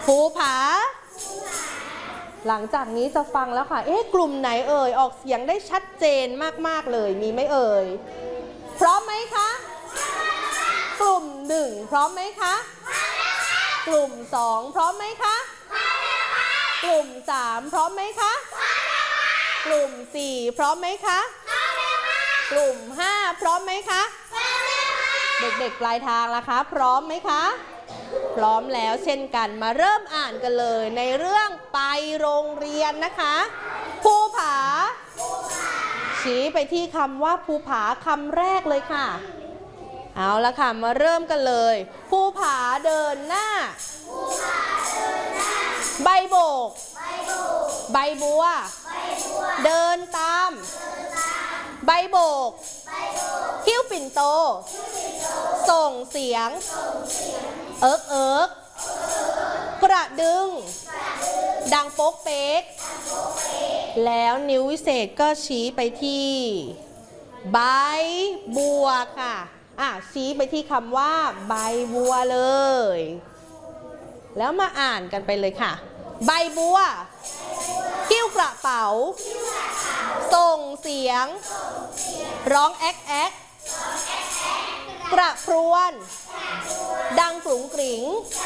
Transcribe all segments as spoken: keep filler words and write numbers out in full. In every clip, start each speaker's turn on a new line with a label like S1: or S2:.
S1: ภูผาหลังจากนี้จะฟังแล้วค่ะเอ๊ะกลุ่มไหนเอ่ยออกเสียงได้ชัดเจนมากๆเลยมีไหมเอ่ยพร้อมไหมคะกลุ่มหนึ่งพร้อมไหมคะกลุ่มสองพร้อมไหมคะกลุ่มสามพร้อมไหมคะกลุ่มสี่พร้อมไหมคะกลุ่มห้าพร้อมไหมคะเด็กๆปลายทางล่ะคะพร้อมไหมคะพร้อมแล้วเช่นกันมาเริ่มอ่านกันเลยในเรื่องไปโรงเรียนนะคะภูผาชี้ไปที่คำว่าภูผาคำแรกเลยค่ะเอาละค่ะมาเริ่มกันเลยภูผาเดินหน้าใบโบกใบบัวเดินตามใบโบกคิ้วปิ่นโตส่งเสียงเอิ๊กเอิ๊กกระดึงดังโป๊กเป๊กแล้วนิ้ววิเศษก็ชี้ไปที่ใบบัวค่ะอ่ะชี้ไปที่คำว่าใบบัวเลยแล้วมาอ่านกันไปเลยค่ะใบบัวคิ้วกระเป๋าส่งเสียงร้องแอ๊กแอ๊กกระพรวนดังกลุ่งกริ่ง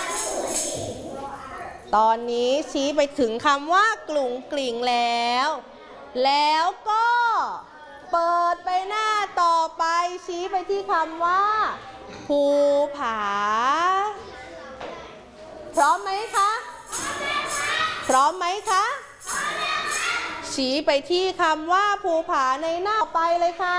S1: ตอนนี้ชี้ไปถึงคำว่ากลุ่งกลิ่งแล้วแล้วก็เปิดไปหน้าต่อไปชี้ไปที่คำว่าภูผาพร้อมไหมคะพร้อมไหมคะชี้ไปที่คำว่าภูผาในหน้าไปเลยค่ะ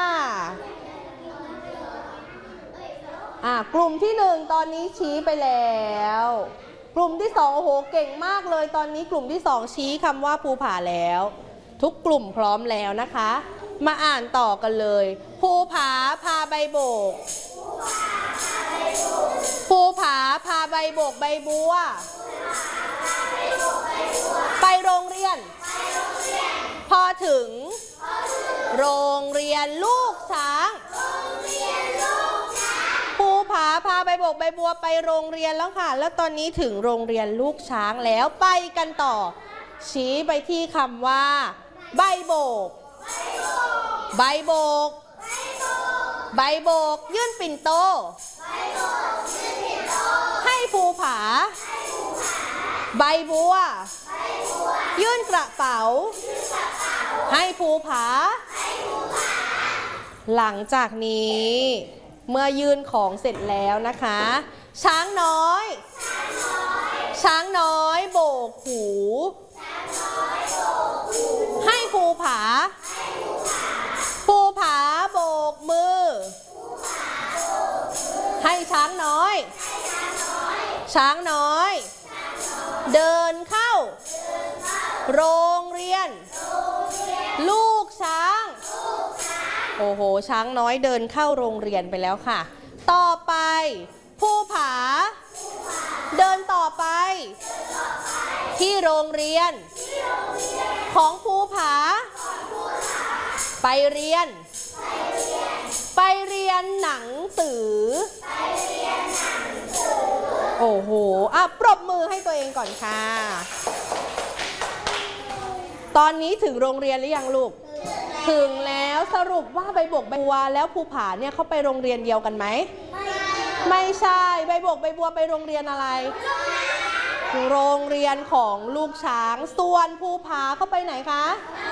S1: อ่ะกลุ่มที่หนึ่งตอนนี้ชี้ไปแล้วกลุ่มที่สองโอ้โหเก่งมากเลยตอนนี้กลุ่มที่สองชี้คำว่าภูผาแล้วทุกกลุ่มพร้อมแล้วนะคะมาอ่านต่อกันเลยภูผาพาใบโบกภูผาพาใบโบกใบบัวไปโรงเรียนพอถึงโรงเรียนลูกช้างภูผาพาใบโบกใบบัวไปโรงเรียนแล้วค่ะแล้วตอนนี้ถึงโรงเรียนลูกช้างแล้วไปกันต่อชี้ไปที่คำว่าใบโบกใบโบกใบโบกยื่นปิ่นโตให้ภูผาใบบัวยื่นกระเป๋าให้ภูผาหลังจากนี้เมื่อยื่นของเสร็จแล้วนะคะช้างน้อยช้างน้อยโบกหูให้ภูผาภูผาโบกมือให้ช้างน้อยช้างน้อยเดินเข้าโรงเรียนลูกช้างโอ้โหช้างน้อยเดินเข้าโรงเรียนไปแล้วค่ะต่อไปภูผาเดินต่อไปที่โรงเรียนของภูผาไปเรียนไปเรียนหนังสือโอ้โหอ่ะปรบมือให้ตัวเองก่อนค่ะตอนนี้ถึงโรงเรียนหรือยังลูกถึงแล้วสรุปว่าใบโบกใบบัวแล้วภูผาเนี่ยเขาไปโรงเรียนเดียวกันไหมไม่ใช่ใบโบกใบบัวไปโรงเรียนอะไรโรงเรียนของลูกช้างส่วนภูผาเขาไปไหนคะ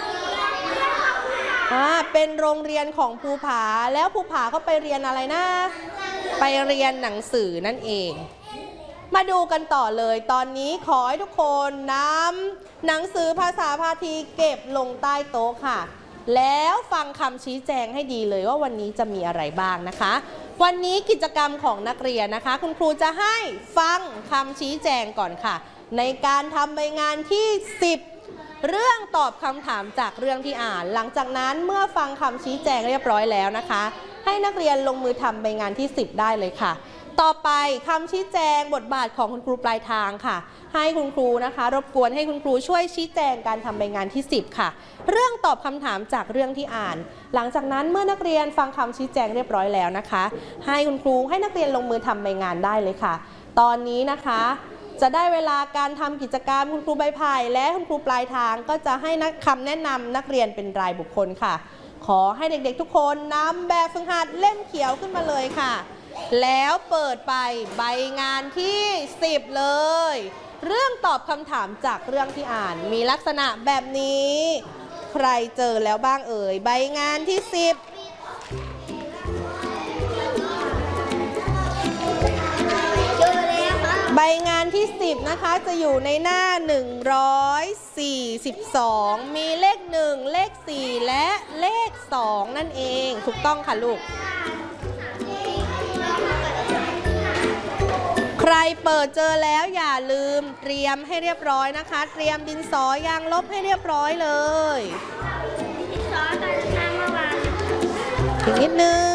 S1: อ่าเป็นโรงเรียนของภูผาแล้วภูผาเขาไปเรียนอะไรนะไปเรียนหนังสือนั่นเองมาดูกันต่อเลยตอนนี้ขอให้ทุกคนนำหนังสือภาษาพาทีเก็บลงใต้โต๊ะค่ะแล้วฟังคำชี้แจงให้ดีเลยว่าวันนี้จะมีอะไรบ้างนะคะวันนี้กิจกรรมของนักเรียนนะคะคุณครูจะให้ฟังคำชี้แจงก่อนค่ะในการทำใบงานที่สิบเรื่องตอบคำถามจากเรื่องที่อ่านหลังจากนั้นเมื่อฟังคำชี้แจงเรียบร้อยแล้วนะคะให้นักเรียนลงมือทำใบงานที่สิบได้เลยค่ะต่อไปคำชี้แจงบทบาทของคุณครูปลายทางค่ะให้คุณครูนะคะรบกวนให้คุณครูช่วยชี้แจงการทำใบงานที่สิบค่ะเรื่องตอบคำถามจากเรื่องที่อ่านหลังจากนั้นเมื่อนักเรียนฟังคำชี้แจงเรียบร้อยแล้วนะคะให้คุณครูให้นักเรียนลงมือทำใบงานได้เลยค่ะตอนนี้นะคะจะได้เวลาการทำกิจกรรมคุณครูใบไผ่และคุณครูปลายทางก็จะให้นักคำแนะนำนักเรียนเป็นรายบุคคลค่ะขอให้เด็กๆทุกคนนำแบบฝึกหัดเล่มเขียวขึ้นมาเลยค่ะแล้วเปิดไปใบงานที่สิบเลยเรื่องตอบคำถามจากเรื่องที่อ่านมีลักษณะแบบนี้ใครเจอแล้วบ้างเอ่ยใบงานที่สิบใบงานที่สิบนะคะจะอยู่ในหน้าหนึ่งร้อยสี่สิบสองมีเลขหนึ่งเลขสี่และเลขสองนั่นเองถูกต้องค่ะลูกใครเปิดเจอแล้วอย่าลืมเตรียมให้เรียบร้อยนะคะเตรียมดินสอยางลบให้เรียบร้อยเลยดินสอตอนข้างเมื่อวานอีกนิดนึง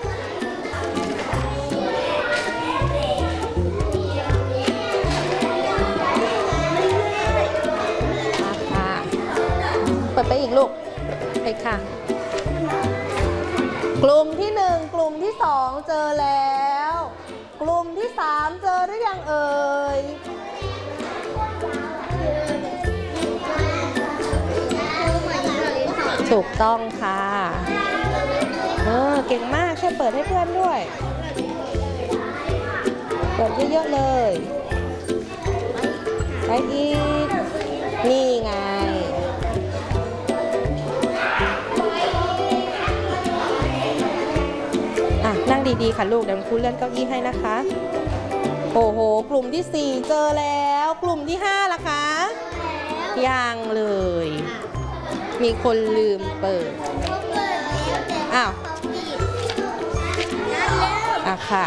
S1: เปิดไปอีกลูกไปค่ะกลุ่มที่หนึ่งกลุ่มที่สองเจอแล้วกลุ่มที่สามเจอหรือยังเอ่ยถูกต้องค่ะเออเก่งมากช่วยเปิดให้เพื่อนด้วยเปิดเยอะๆเลยไปอีกนี่ไงนั่งดีๆค่ะลูกเดี๋ยวครูเลื่อนเก้าอี้ให้นะคะโอ้โหกลุ่มที่สี่เจอแล้วกลุ่มที่ห้าล่ะคะยังเลยมีคนลืมเปิดอ้าวอ่ะค่ะ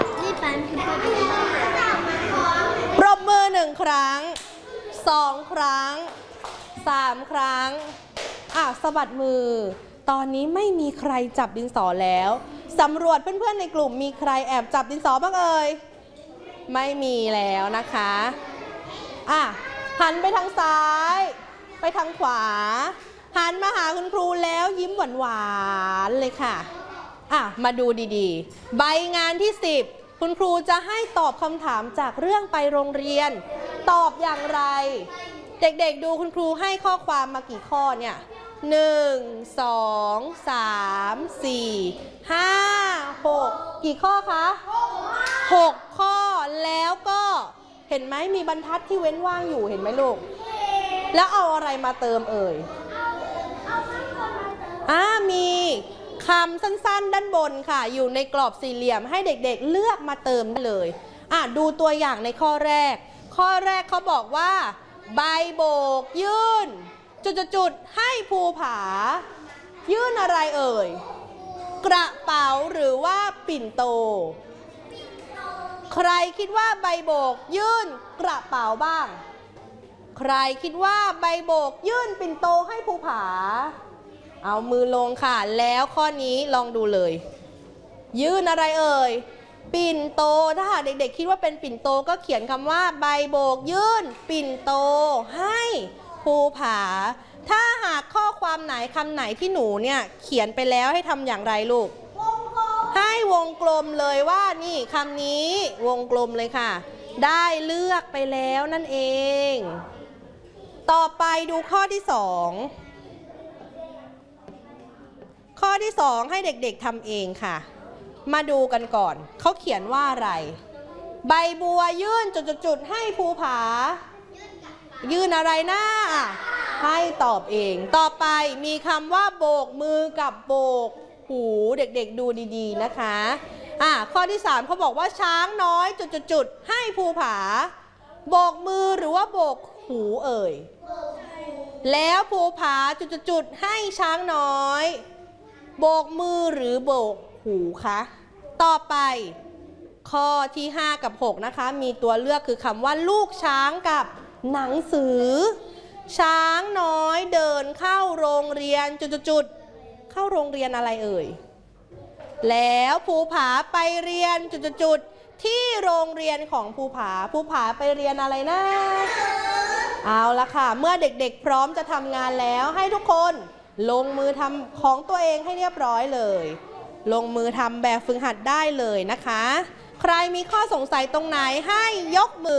S1: ปรบมือหนึ่งครั้งสองครั้งสามครั้งอ่ะสะบัดมือตอนนี้ไม่มีใครจับดินสอแล้วสำรวจเพื่อนๆในกลุ่มมีใครแอบจับดินสอบ้างเอ่ยไม่มีแล้วนะคะอ่ะหันไปทางซ้ายไปทางขวาหันมาหาคุณครูแล้วยิ้มหวานๆเลยค่ะอ่ะมาดูดีๆใบงานที่สิบคุณครูจะให้ตอบคำถามจากเรื่องไปโรงเรียนตอบอย่างไรเด็กๆดูคุณครูให้ข้อความมากี่ข้อเนี่ยหนึ่ง สอง สาม สี่ ห้า หกกี่ข้อคะหกข้อแล้วก็เห็นไหมมีบรรทัดที่เว้นว่างอยู่เห็นไหมลูกแล้วเอาอะไรมาเติมเอ่ยอ่ามีคำสั้นๆด้านบนค่ะอยู่ในกรอบสี่เหลี่ยมให้เด็กๆเลือกมาเติมได้เลยอ่ะดูตัวอย่างในข้อแรกข้อแรกเขาบอกว่าใบโบกยื่นจุดๆให้ภูผายื่นอะไรเอ่ยกระเป๋าหรือว่าปิ่นโตใครคิดว่าใบโบกยื่นกระเป๋าบ้างใครคิดว่าใบโบกยื่นปิ่นโตให้ภูผาเอามือลงค่ะแล้วข้อนี้ลองดูเลยยื่นอะไรเอ่ยปิ่นโตถ้าหากเด็กๆคิดว่าเป็นปิ่นโตก็เขียนคำว่าใบโบกยื่นปิ่นโตให้ภูผาถ้าหากข้อความไหนคำไหนที่หนูเนี่ยเขียนไปแล้วให้ทำอย่างไรลูกให้วงกลมเลยว่านี่คำนี้วงกลมเลยค่ะได้เลือกไปแล้วนั่นเองต่อไปดูข้อที่สองข้อที่สองให้เด็กๆทำเองค่ะมาดูกันก่อนเขาเขียนว่าอะไรใบบัวยื่นจุดๆให้ภูผายื่นอะไรนะให้ตอบเองต่อไปมีคำว่าโบกมือกับโบกหูเด็กๆดูดีๆนะคะอ่ะข้อที่สามเขาบอกว่าช้างน้อยจุดๆให้ภูผาโบกมือหรือว่าโบกหูเอ่ยแล้วภูผาจุดๆให้ช้างน้อยโบกมือหรือโบกหูคะต่อไปข้อที่ห้ากับหกนะคะมีตัวเลือกคือคำว่าลูกช้างกับหนังสือช้างน้อยเดินเข้าโรงเรียนจุดๆเข้าโรงเรียนอะไรเอ่ยแล้วภูผาไปเรียนจุดๆที่โรงเรียนของภูผาภูผาไปเรียนอะไรนะเอาละค่ะเมื่อเด็กๆพร้อมจะทำงานแล้วให้ทุกคนลงมือทำของตัวเองให้เรียบร้อยเลยลงมือทำแบบฝึกหัดได้เลยนะคะใครมีข้อสงสัยตรงไหนให้ยกมือ